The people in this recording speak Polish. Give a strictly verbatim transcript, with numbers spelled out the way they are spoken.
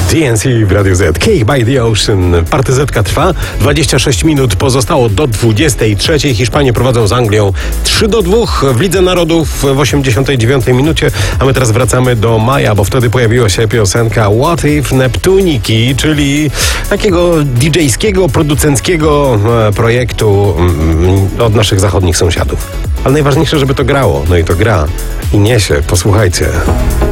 D N C w Radio Z. Cake by the Ocean. Partyzetka trwa. dwadzieścia sześć minut pozostało do dwudziestej trzeciej. Hiszpanie prowadzą z Anglią trzy do dwóch w Lidze Narodów w osiemdziesiątej dziewiątej minucie. A my teraz wracamy do maja, bo wtedy pojawiła się piosenka What If Neptuniki, czyli takiego didżejskiego, producenckiego projektu od naszych zachodnich sąsiadów. Ale najważniejsze, żeby to grało. No i to gra. I niesie. Posłuchajcie.